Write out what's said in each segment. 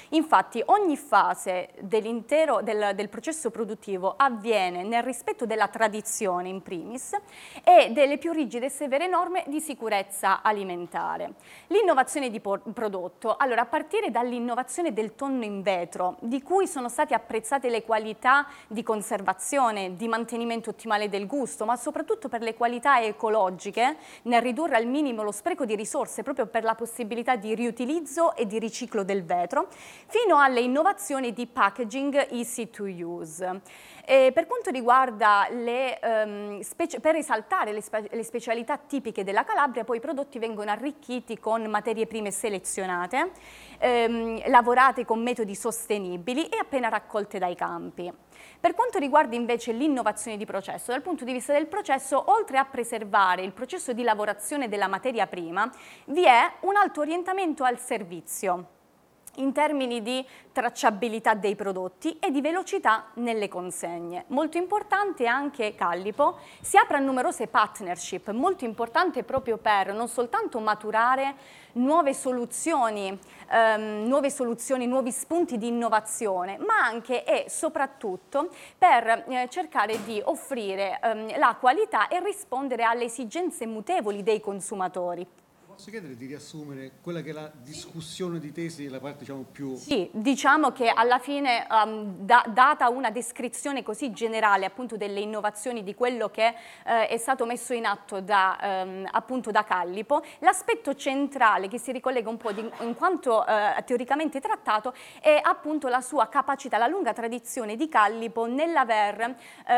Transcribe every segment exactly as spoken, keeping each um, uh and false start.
Infatti ogni fase dell'intero del, del processo produttivo avviene nel rispetto della tradizione in primis e delle più rigide e severe norme di sicurezza alimentare. L'innovazione di prodotto, allora a partire dall'innovazione del tonno in vetro, di cui sono state apprezzate le qualità di conservazione, di mantenimento ottimale del gusto, ma soprattutto per le qualità ecologiche nel ridurre al minimo lo spreco di risorse proprio per la possibilità di riutilizzo e di riciclo del vetro, fino alle innovazioni di packaging easy to use. E per quanto riguarda le, um, per risaltare le, spe le specialità tipiche della Calabria, poi i prodotti vengono arricchiti con materie prime selezionate, ehm, lavorate con metodi sostenibili e appena raccolte dai campi. Per quanto riguarda invece l'innovazione di processo, dal punto di vista del processo, oltre a preservare il processo di lavorazione della materia prima, vi è un alto orientamento al servizio in termini di tracciabilità dei prodotti e di velocità nelle consegne. Molto importante anche Callipo si apre a numerose partnership, molto importante proprio per non soltanto maturare nuove soluzioni, ehm, nuove soluzioni, nuovi spunti di innovazione, ma anche e soprattutto per eh, cercare di offrire ehm, la qualità e rispondere alle esigenze mutevoli dei consumatori. Posso chiedere di riassumere quella che è la discussione di tesi, la parte diciamo più... Sì, diciamo che alla fine, um, da, data una descrizione così generale appunto delle innovazioni di quello che eh, è stato messo in atto da, um, appunto da Callipo, l'aspetto centrale che si ricollega un po' di, in quanto eh, teoricamente trattato è appunto la sua capacità, la lunga tradizione di Callipo nell'aver,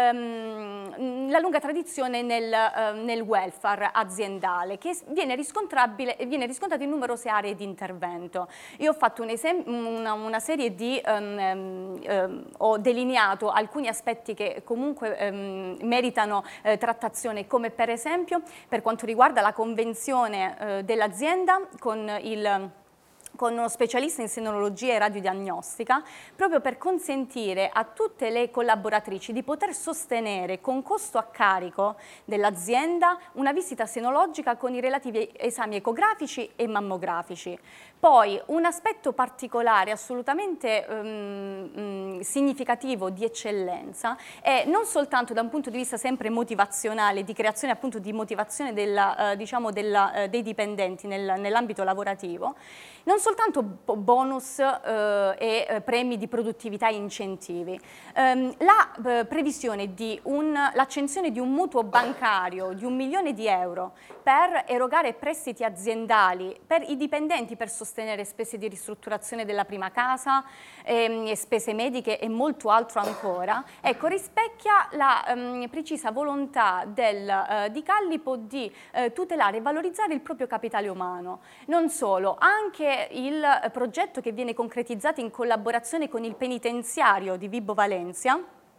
um, la lunga tradizione nel, uh, nel welfare aziendale che viene riscontrabile e viene riscontrato in numerose aree di intervento. Io ho fatto un una, una serie di, um, um, ho delineato alcuni aspetti che comunque um, meritano eh, trattazione, come per esempio per quanto riguarda la convenzione eh, dell'azienda con il con uno specialista in senologia e radiodiagnostica, proprio per consentire a tutte le collaboratrici di poter sostenere con costo a carico dell'azienda una visita senologica con i relativi esami ecografici e mammografici. Poi un aspetto particolare, assolutamente um, um, significativo di eccellenza, è non soltanto da un punto di vista sempre motivazionale, di creazione appunto di motivazione della, uh, diciamo della, uh, dei dipendenti nel, nell'ambito lavorativo, non soltanto bonus eh, e eh, premi di produttività e incentivi. Um, la eh, previsione di l'accensione di un mutuo bancario di un milione di euro per erogare prestiti aziendali per i dipendenti per sostenere spese di ristrutturazione della prima casa, ehm, e spese mediche e molto altro ancora, ecco, rispecchia la um, precisa volontà del, uh, di Callipo di uh, tutelare e valorizzare il proprio capitale umano. Non solo, anche il progetto che viene concretizzato in collaborazione con il penitenziario di Vibo Valentia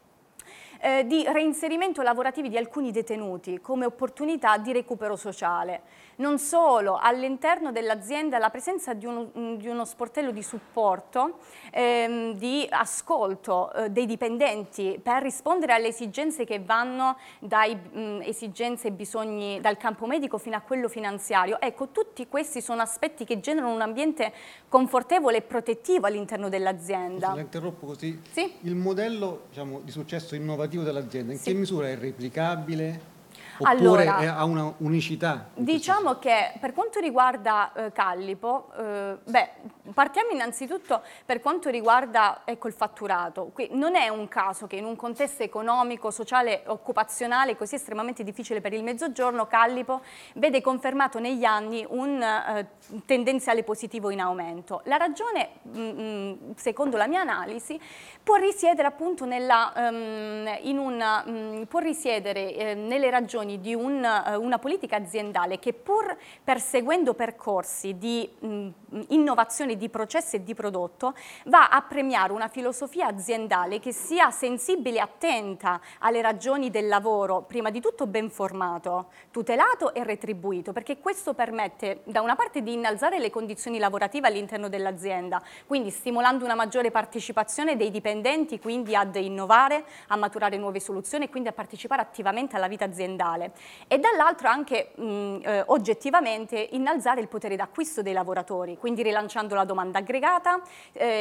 eh, di reinserimento lavorativi di alcuni detenuti come opportunità di recupero sociale. Non solo, all'interno dell'azienda la presenza di uno, di uno sportello di supporto, ehm, di ascolto eh, dei dipendenti per rispondere alle esigenze che vanno dai mh, esigenze e bisogni dal campo medico fino a quello finanziario. Ecco, tutti questi sono aspetti che generano un ambiente confortevole e protettivo all'interno dell'azienda. La interrompo così. Sì? Il modello diciamo, di successo innovativo dell'azienda, in sì. che misura è replicabile? Oppure allora, ha una unicità? Diciamo che per quanto riguarda eh, Callipo, eh, beh, partiamo innanzitutto per quanto riguarda ecco, il fatturato. Qui non è un caso che in un contesto economico, sociale, occupazionale così estremamente difficile per il Mezzogiorno, Callipo vede confermato negli anni un eh, tendenziale positivo in aumento. La ragione, mh, secondo la mia analisi, può risiedere appunto nella, um, in una, um, può risiedere eh, nelle ragioni di un, uh, una politica aziendale che pur perseguendo percorsi di mh, innovazione di processi e di prodotto va a premiare una filosofia aziendale che sia sensibile e attenta alle ragioni del lavoro, prima di tutto ben formato, tutelato e retribuito, perché questo permette da una parte di innalzare le condizioni lavorative all'interno dell'azienda, quindi stimolando una maggiore partecipazione dei dipendenti, quindi ad innovare, a maturare nuove soluzioni e quindi a partecipare attivamente alla vita aziendale. E dall'altro anche mh, eh, oggettivamente innalzare il potere d'acquisto dei lavoratori, quindi rilanciando la domanda aggregata, eh,